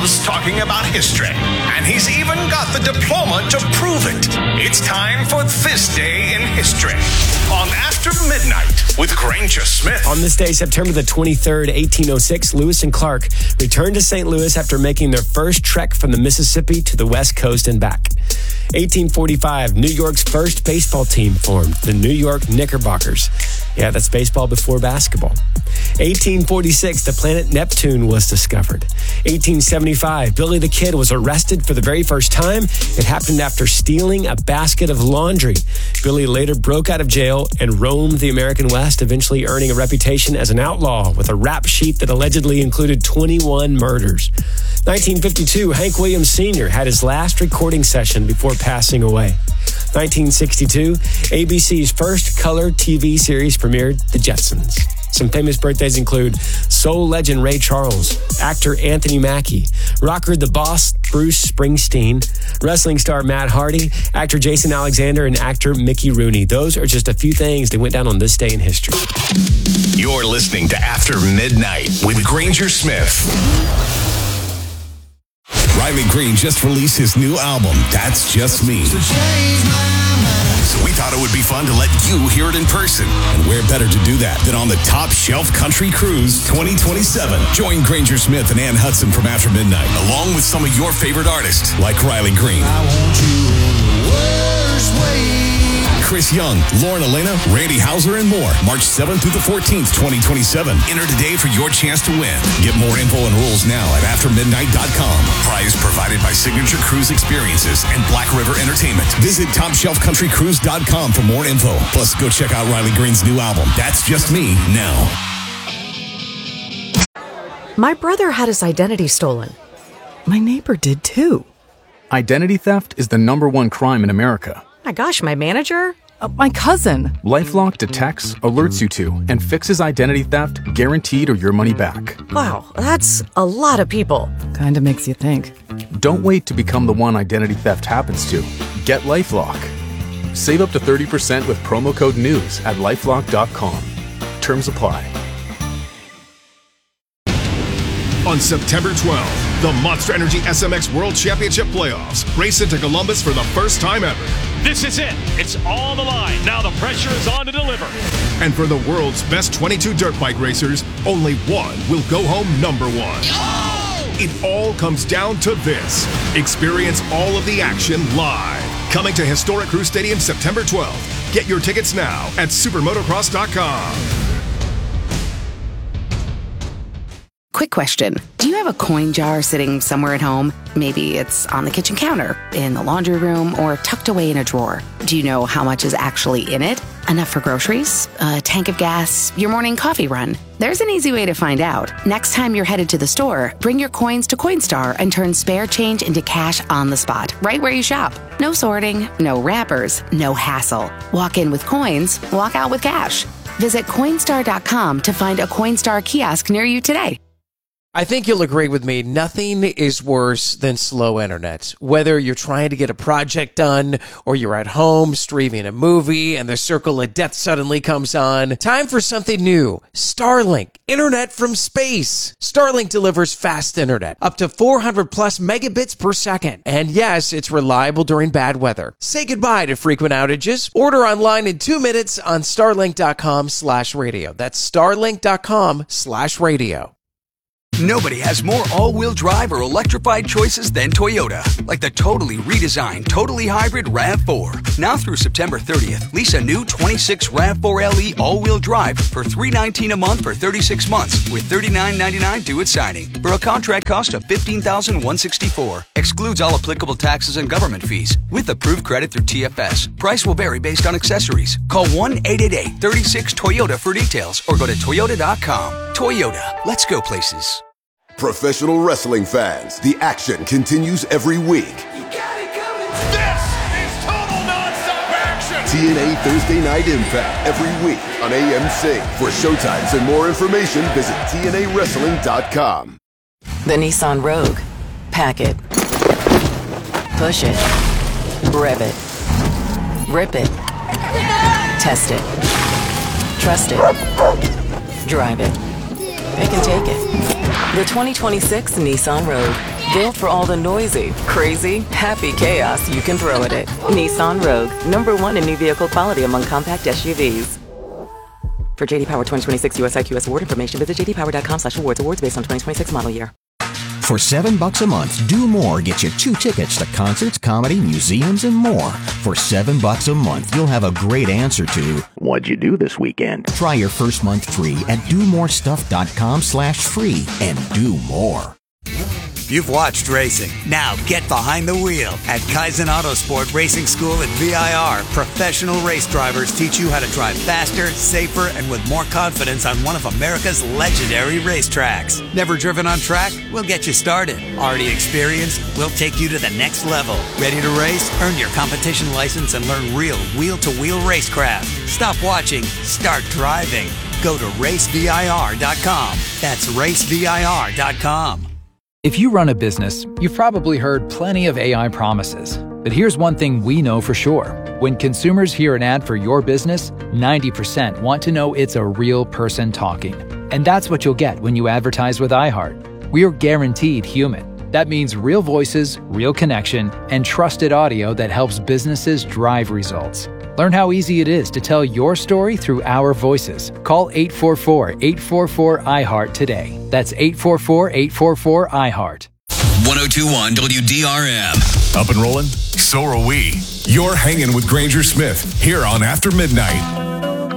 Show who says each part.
Speaker 1: loves talking about history, and he's even got the diploma to prove it. It's time for This Day in History on After Midnight with Granger Smith.
Speaker 2: On this day, September the 23rd, 1806, Lewis and Clark returned to St. Louis after making their first trek from the Mississippi to the West Coast and back. 1845, New York's first baseball team formed, the New York Knickerbockers. Yeah, that's baseball before basketball. 1846, the planet Neptune was discovered. 1875, Billy the Kid was arrested for the very first time. It happened after stealing a basket of laundry. Billy later broke out of jail and roamed the American West, eventually earning a reputation as an outlaw with a rap sheet that allegedly included 21 murders. 1952, Hank Williams Sr. had his last recording session before passing away. 1962, ABC's first color TV series premiered, The Jetsons. Some famous birthdays include soul legend Ray Charles, actor Anthony Mackie, rocker The Boss Bruce Springsteen, wrestling star Matt Hardy, actor Jason Alexander, and actor Mickey Rooney. Those are just a few things that went down on this day in history.
Speaker 1: You're listening to After Midnight with Granger Smith. Riley Green just released his new album, That's Just Me. So we thought it would be fun to let you hear it in person. And where better to do that than on the Top Shelf Country Cruise 2027. Join Granger Smith and Ann Hudson from After Midnight, along with some of your favorite artists, like Riley Green, I want you in the worst way, Chris Young, Lauren Elena, Randy Houser, and more. March 7th through the 14th, 2027. Enter today for your chance to win. Get more info and rules now at aftermidnight.com. Prize provided by Signature Cruise Experiences and Black River Entertainment. Visit TopShelfCountryCruise.com for more info. Plus, go check out Riley Green's new album, That's Just Me, now.
Speaker 3: My brother had his identity stolen. My neighbor did too.
Speaker 4: Identity theft is the #1 crime in America.
Speaker 3: My gosh, my manager?
Speaker 5: My cousin.
Speaker 4: LifeLock detects, alerts you to, and fixes identity theft guaranteed or your money back.
Speaker 3: Wow, that's a lot of people.
Speaker 5: Kinda makes you think.
Speaker 4: Don't wait to become the one identity theft happens to. Get LifeLock. Save up to 30% with promo code NEWS at LifeLock.com. Terms apply.
Speaker 6: On September 12th, the Monster Energy SMX World Championship Playoffs race into Columbus for the first time ever.
Speaker 7: This is it. It's on the line. Now the pressure is on to deliver.
Speaker 6: And for the world's best 22 dirt bike racers, only one will go home number one. Oh! It all comes down to this. Experience all of the action live. Coming to Historic Crew Stadium September 12th. Get your tickets now at supermotocross.com.
Speaker 8: Quick question. Do you have a coin jar sitting somewhere at home? Maybe it's on the kitchen counter, in the laundry room, or tucked away in a drawer. Do you know how much is actually in it? Enough for groceries? A tank of gas? Your morning coffee run? There's an easy way to find out. Next time you're headed to the store, bring your coins to Coinstar and turn spare change into cash on the spot, right where you shop. No sorting, no wrappers, no hassle. Walk in with coins, walk out with cash. Visit Coinstar.com to find a Coinstar kiosk near you today.
Speaker 9: I think you'll agree with me, nothing is worse than slow internet. Whether you're trying to get a project done or you're at home streaming a movie and the circle of death suddenly comes on, time for something new. Starlink, internet from space. Starlink delivers fast internet, up to 400 plus megabits per second. And yes, it's reliable during bad weather. Say goodbye to frequent outages. Order online in 2 minutes on starlink.com/radio. That's starlink.com/radio.
Speaker 10: Nobody has more all-wheel drive or electrified choices than Toyota. Like the totally redesigned, totally hybrid RAV4. Now through September 30th, lease a new 26 RAV4 LE all-wheel drive for $319 a month for 36 months with $39.99 due at signing for a contract cost of $15,164. Excludes all applicable taxes and government fees with approved credit through TFS. Price will vary based on accessories. Call 1-888-36-TOYOTA for details or go to Toyota.com. Toyota. Let's go places.
Speaker 11: Professional wrestling fans, the action continues every week.
Speaker 12: You got it coming. This is total nonstop action.
Speaker 11: TNA Thursday Night Impact every week on AMC. For showtimes and more information, visit TNAWrestling.com.
Speaker 13: The Nissan Rogue. Pack it. Push it. Rev it. Rip it. Test it. Trust it. Drive it. Pick and take it. The 2026 Nissan Rogue. Built for all the noisy, crazy, happy chaos you can throw at it. Nissan Rogue, #1 in new vehicle quality among compact SUVs. For JD Power 2026 US IQS award information, visit jdpower.com/awards. Awards based on 2026 model year.
Speaker 14: For $7 a month, Do More gets you 2 tickets to concerts, comedy, museums, and more. For $7 a month, you'll have a great answer to, what'd you do this weekend? Try your first month free at domorestuff.com/free and do more.
Speaker 15: You've watched racing. Now get behind the wheel. At Kaizen Autosport Racing School at VIR, professional race drivers teach you how to drive faster, safer, and with more confidence on one of America's legendary racetracks. Never driven on track? We'll get you started. Already experienced? We'll take you to the next level. Ready to race? Earn your competition license and learn real wheel-to-wheel racecraft. Stop watching. Start driving. Go to racevir.com. That's racevir.com.
Speaker 16: If you run a business, you've probably heard plenty of AI promises. But here's one thing we know for sure. When consumers hear an ad for your business, 90% want to know it's a real person talking. And that's what you'll get when you advertise with iHeart. We're guaranteed human. That means real voices, real connection, and trusted audio that helps businesses drive results. Learn how easy it is to tell your story through our voices. Call 844-844-iHeart today. That's 844-844-iHeart.
Speaker 1: 102.1 WDRM. Up and rolling? So are we. You're hanging with Granger Smith here on After Midnight.